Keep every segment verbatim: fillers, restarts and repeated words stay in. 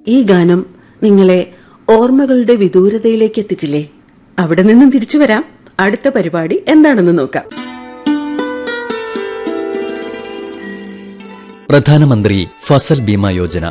ഈ ഗാനം നിങ്ങളെ ഓർമ്മകളുടെ വിദൂരതയിലേക്ക് എത്തിച്ചില്ലേ? അവിടെ നിന്നും തിരിച്ചു വരാം. അടുത്ത പരിപാടി എന്താണെന്ന് നോക്കാം. പ്രധാനമന്ത്രി ഫസൽ ബീമ യോജന.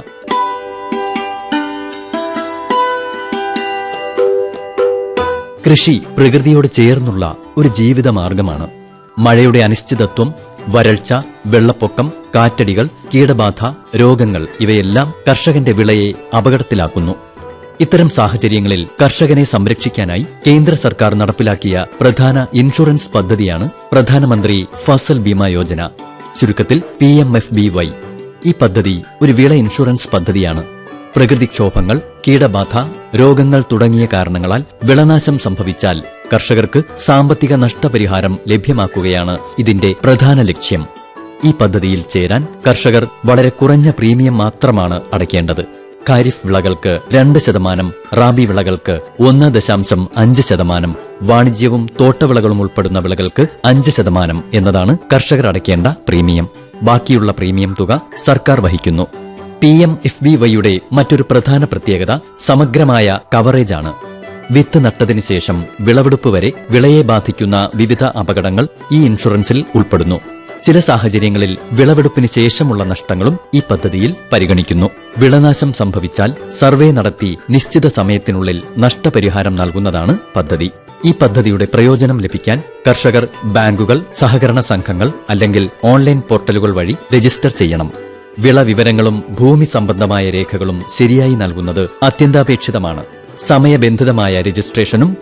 കൃഷി പ്രകൃതിയോട് ചേർന്നുള്ള ഒരു ജീവിത മാർഗമാണ്. മഴയുടെ അനിശ്ചിതത്വം, വരൾച്ച, വെള്ളപ്പൊക്കം, കാറ്റടികൾ, കീടബാധ, രോഗങ്ങൾ ഇവയെല്ലാം കർഷകന്റെ വിളയെ അപകടത്തിലാക്കുന്നു. ഇത്തരം സാഹചര്യങ്ങളിൽ കർഷകനെ സംരക്ഷിക്കാനായി കേന്ദ്ര സർക്കാർ നടപ്പിലാക്കിയ പ്രധാന ഇൻഷുറൻസ് പദ്ധതിയാണ് പ്രധാനമന്ത്രി ഫസൽ ബീമ യോജന, ചുരുക്കത്തിൽ P M F B Y. ഈ പദ്ധതി ഒരു വിള ഇൻഷുറൻസ് പദ്ധതിയാണ്. പ്രകൃതിക്ഷോഭങ്ങൾ, കീടബാധ, രോഗങ്ങൾ തുടങ്ങിയ കാരണങ്ങളാൽ വിളനാശം സംഭവിച്ചാൽ കർഷകർക്ക് സാമ്പത്തിക നഷ്ടപരിഹാരം ലഭ്യമാക്കുകയാണ് ഇതിന്റെ പ്രധാന ലക്ഷ്യം. ഈ പദ്ധതിയിൽ ചേരാൻ കർഷകർ വളരെ കുറഞ്ഞ പ്രീമിയം മാത്രമാണ് അടയ്ക്കേണ്ടത്. ഖാരിഫ് വിളകൾക്ക് രണ്ട് ശതമാനം, റാബി വിളകൾക്ക് ഒന്ന് ദശാംശം അഞ്ച് ശതമാനം, വാണിജ്യവും തോട്ടവിളകളും ഉൾപ്പെടുന്ന വിളകൾക്ക് അഞ്ച് ശതമാനം എന്നതാണ് കർഷകർ അടയ്ക്കേണ്ട പ്രീമിയം. ബാക്കിയുള്ള പ്രീമിയം തുക സർക്കാർ വഹിക്കുന്നു. പി എം എഫ് ബി വൈയുടെ മറ്റൊരു പ്രധാന പ്രത്യേകത സമഗ്രമായ കവറേജാണ്. വിത്ത് നട്ടതിന് ശേഷം വിളവെടുപ്പ് വരെ വിളയെ ബാധിക്കുന്ന വിവിധ അപകടങ്ങൾ ഈ ഇൻഷുറൻസിൽ ഉൾപ്പെടുന്നു. ചില സാഹചര്യങ്ങളിൽ വിളവെടുപ്പിന് ശേഷമുള്ള നഷ്ടങ്ങളും ഈ പദ്ധതിയിൽ പരിഗണിക്കുന്നു. വിളനാശം സംഭവിച്ചാൽ സർവേ നടത്തി നിശ്ചിത സമയത്തിനുള്ളിൽ നഷ്ടപരിഹാരം നൽകുന്നതാണ് പദ്ധതി. ഈ പദ്ധതിയുടെ പ്രയോജനം ലഭിക്കാൻ കർഷകർ ബാങ്കുകൾ, സഹകരണ സംഘങ്ങൾ അല്ലെങ്കിൽ ഓൺലൈൻ പോർട്ടലുകൾ വഴി രജിസ്റ്റർ ചെയ്യണം. വിള വിവരങ്ങളും ഭൂമി സംബന്ധമായ രേഖകളും ശരിയായി നൽകുന്നത് അത്യന്താപേക്ഷിതമാണ്. സമയബന്ധിതമായ രജിസ്ട്രേഷനും